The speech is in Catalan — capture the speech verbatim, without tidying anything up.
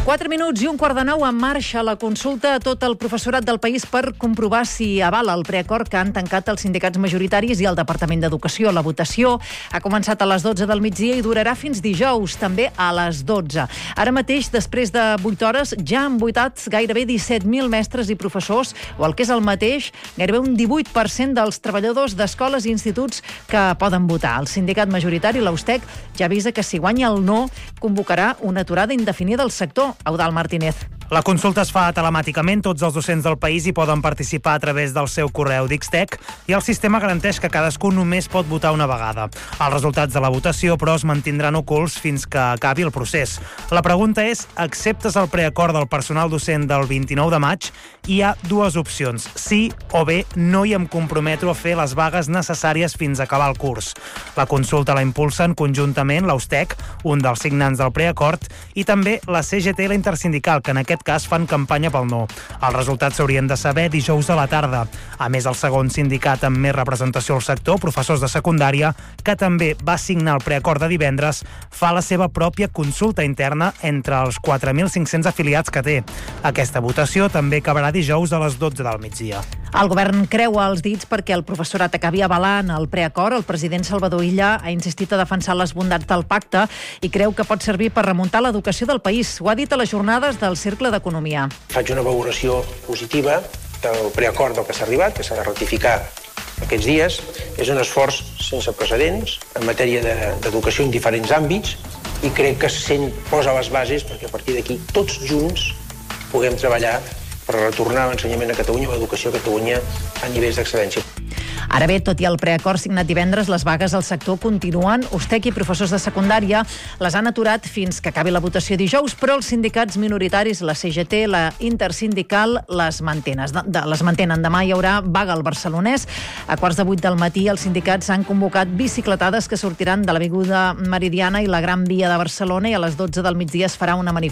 Quatre minuts i un quart de nou en marxa la consulta a tot el professorat del país per comprovar si avala el preacord que han tancat els sindicats majoritaris i el Departament d'Educació. La votació ha començat a les dotze del migdia i durarà fins dijous, també a les dotze. Ara mateix, després de vuit hores, ja han votat gairebé disset mil mestres i professors, o el que és el mateix, gairebé un divuit per cent dels treballadors d'escoles i instituts que poden votar. El sindicat majoritari, l'U S T E C, ja avisa que si guanya el no, convocarà una aturada indefinida del sector. Eudald Martínez. La consulta es fa telemàticament, tots els docents del país hi poden participar a través del seu correu d'Ixtec i el sistema garanteix que cadascú només pot votar una vegada. Els resultats de la votació, però, es mantindran ocults fins que acabi el procés. La pregunta és, acceptes el preacord del personal docent del vint-i-nou de maig? Hi ha dues opcions, sí o bé no hi em comprometo a fer les vagues necessàries fins a acabar el curs. La consulta la impulsen conjuntament l'U S T E C, un dels signants del preacord, i també la C G T i la Intersindical, que en aquest cas fan campanya pel no. Els resultats s'haurien de saber dijous a la tarda. A més, el segon sindicat amb més representació al sector, professors de secundària, que també va signar el preacord de divendres, fa la seva pròpia consulta interna entre els quatre mil cinc-cents afiliats que té. Aquesta votació també acabarà dijous a les dotze del migdia. El govern creua els dits perquè el professorat acabi avalant el preacord. El president Salvador Illa ha insistit a defensar les bondats del pacte i creu que pot servir per remuntar l'educació del país. Ho ha dit a les jornades del Cercle d'Economia. Faig una valoració positiva del preacord del que s'ha arribat, que s'ha de ratificar aquests dies. És un esforç sense precedents en matèria d'educació en diferents àmbits i crec que se'n posa les bases perquè a partir d'aquí tots junts puguem treballar per retornar l'ensenyament a Catalunya o l'educació a Catalunya a nivells d'excel·lència. Ara bé, tot i el preacord signat divendres, les vagues al sector continuen. U S T E C i professors de secundària les han aturat fins que acabi la votació dijous, però els sindicats minoritaris, la C G T, la Intersindical, les mantenen. De, les mantenen. Demà hi haurà vaga al Barcelonès. A quarts de vuit del matí, els sindicats han convocat bicicletades que sortiran de l'Avinguda Meridiana i la Gran Via de Barcelona i a les dotze del migdia es farà una manifestació